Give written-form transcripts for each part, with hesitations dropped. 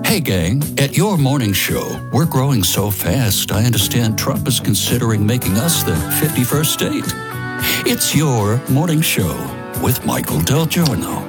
Hey, gang, at your morning show, we're growing so fast, I understand Trump is considering making us the 51st state. It's your morning show with Michael Del Giorno.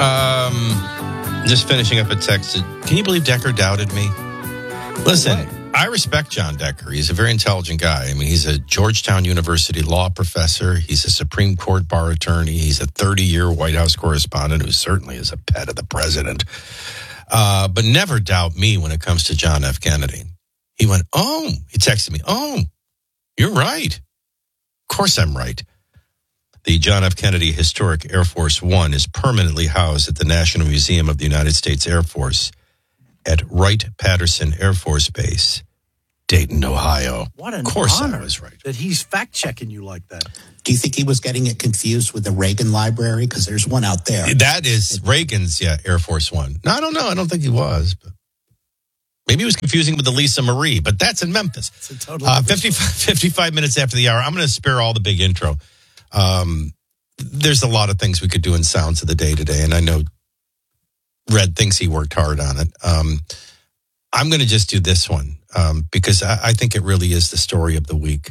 Just finishing up a text. Can you believe Decker doubted me? Listen, I respect John Decker. He's a very intelligent guy. I mean, he's a Georgetown University law professor. He's a Supreme Court bar attorney. He's a 30-year White House correspondent who certainly is a pet of the president. But never doubt me when it comes to John F. Kennedy. He went, he texted me, you're right. Of course I'm right. The John F. Kennedy Historic Air Force One is permanently housed at the National Museum of the United States Air Force at Wright-Patterson Air Force Base, Dayton, Ohio. What an of course honor I was right. that he's fact-checking you like that. Do you think he was getting it confused with the Reagan Library? Because there's one out there. That is Reagan's, Air Force One. No, I don't know. I don't think he was. But maybe he was confusing with the Lisa Marie, but that's in Memphis. It's a totally 55 minutes after the hour. I'm going to spare all the big intro. There's a lot of things we could do in Sounds of the Day today, and I know Red thinks he worked hard on it. I'm going to just do this one because I think it really is the story of the week.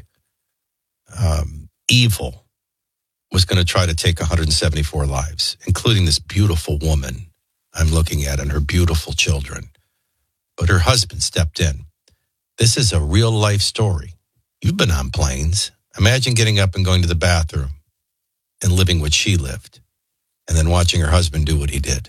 Evil was going to try to take 174 lives, including this beautiful woman I'm looking at and her beautiful children. But her husband stepped in. This is a real life story. You've been on planes. Imagine getting up and going to the bathroom and living what she lived, and then watching her husband do what he did.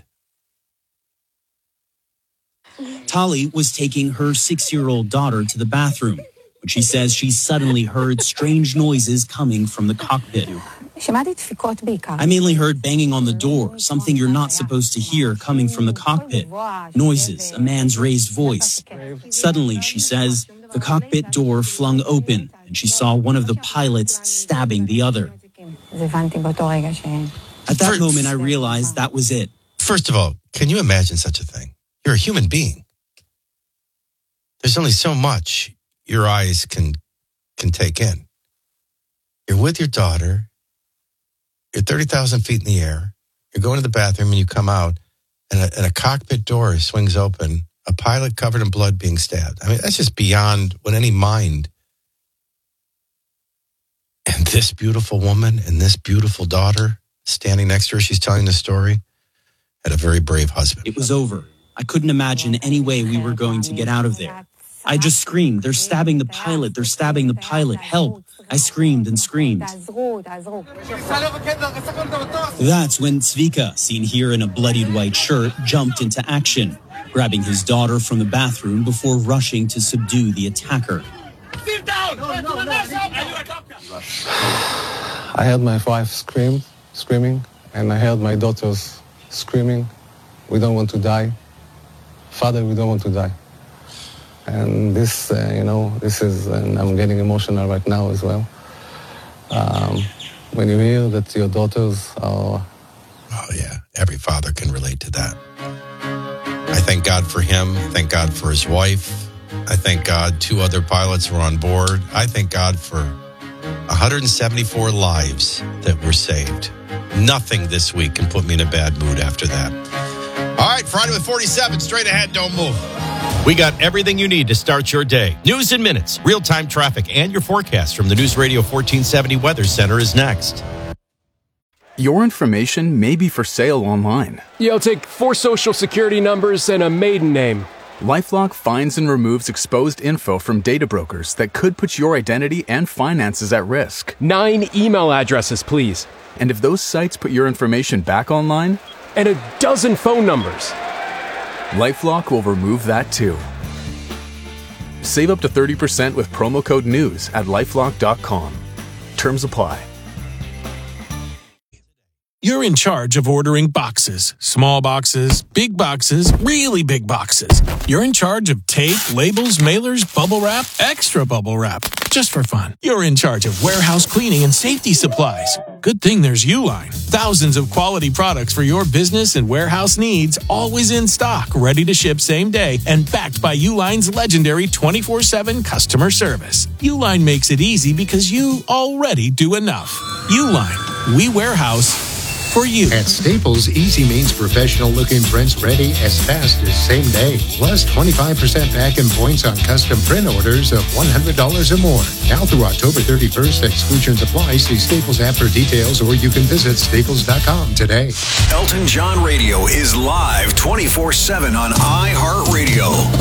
Tali was taking her 6-year-old daughter to the bathroom when she says she suddenly heard strange noises coming from the cockpit. I mainly heard banging on the door, something you're not supposed to hear coming from the cockpit. Noises, a man's raised voice. Suddenly, she says, the cockpit door flung open and she saw one of the pilots stabbing the other. At that moment, I realized that was it. First of all, can you imagine such a thing? You're a human being. There's only so much your eyes can take in. You're with your daughter. You're 30,000 feet in the air. You're going to the bathroom and you come out and a cockpit door swings open. A pilot covered in blood being stabbed. I mean, that's just beyond what any mind. And this beautiful woman and this beautiful daughter standing next to her, she's telling the story, had a very brave husband. It was over. I couldn't imagine any way we were going to get out of there. I just screamed, they're stabbing the pilot, they're stabbing the pilot, help. I screamed and screamed. That's when Zvika, seen here in a bloodied white shirt, jumped into action, grabbing his daughter from the bathroom before rushing to subdue the attacker. Sit down! I heard my wife screaming, and I heard my daughters screaming, we don't want to die. Father, we don't want to die. And this, this is, and I'm getting emotional right now as well. When you hear that your daughters are... Oh, yeah. Every father can relate to that. I thank God for him. Thank God for his wife. I thank God 2 other pilots were on board. I thank God for 174 lives that were saved. Nothing this week can put me in a bad mood after that. All right, Friday with 47, straight ahead, don't move. We got everything you need to start your day. News in minutes, real-time traffic, and your forecast from the News Radio 1470 Weather Center is next. Your information may be for sale online. Yeah, I'll take 4 social security numbers and a maiden name. LifeLock finds and removes exposed info from data brokers that could put your identity and finances at risk. 9 email addresses, please. And if those sites put your information back online... and a dozen phone numbers. LifeLock will remove that too. Save up to 30% with promo code NEWS at LifeLock.com. Terms apply. You're in charge of ordering boxes. Small boxes, big boxes, really big boxes. You're in charge of tape, labels, mailers, bubble wrap, extra bubble wrap. Just for fun. You're in charge of warehouse cleaning and safety supplies. Good thing there's Uline. Thousands of quality products for your business and warehouse needs, always in stock, ready to ship same day, and backed by Uline's legendary 24/7 customer service. Uline makes it easy because you already do enough. Uline. We warehouse, for you. At Staples, easy means professional-looking prints ready as fast as same day. Plus 25% back in points on custom print orders of $100 or more. Now through October 31st, exclusions apply. See Staples app for details, or you can visit staples.com today. Elton John Radio is live 24/7 on iHeartRadio.